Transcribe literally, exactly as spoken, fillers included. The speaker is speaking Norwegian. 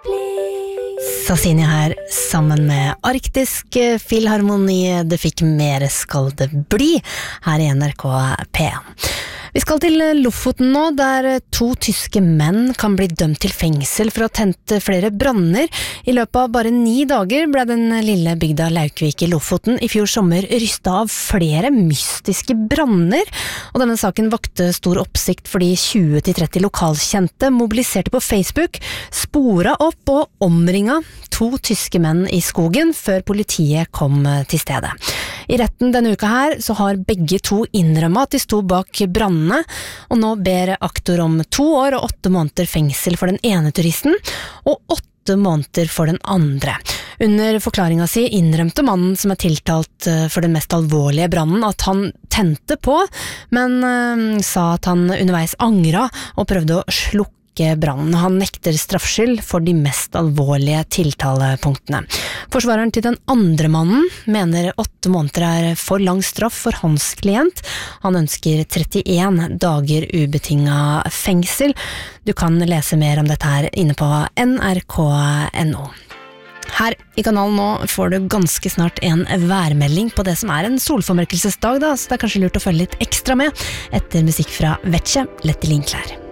Sassini her, sammen med Arktisk Filharmoni. Det fikk mer skal det bli her i N R K P en. Vi skal til Lofoten nå, der to tyske menn kan bli dømt til fengsel for å ha tent flere branner. I løpet av bare ni dager ble den lille bygda Laukvik i Lofoten i fjor sommer rystet av flere mystiske branner. Og denne saken vakte stor oppsikt fordi tjue til tretti lokalkjente mobiliserte på Facebook, spora opp og omringa to tyske menn i skogen før politiet kom til stedet. I retten denne uka her så har begge to innrømmet at de sto bak brannene, og nå ber aktor om to år og åtte måneder fengsel for den ene turisten, og åtte måneder for den andre. Under forklaringa si innrømte mannen som er tiltalt for den mest alvorlige brannen at han tente på, men øh, sa at han underveis angra og prøvde å slukke brannen. Han nekter straffskyld for de mest alvorlige tiltalepunktene. Forsvareren til den andre mannen mener åtte måneder er for lang straff for hans klient. Han ønsker trettien dager ubetinget fengsel. Du kan lese mer om dette her inne på N R K punkt N O. Her i kanalen nå får du ganske snart en værmelding på det som er en solformørkelsesdag, da, så det er kanskje lurt å følge litt ekstra med etter musikk fra Vetje, Lette Linklær.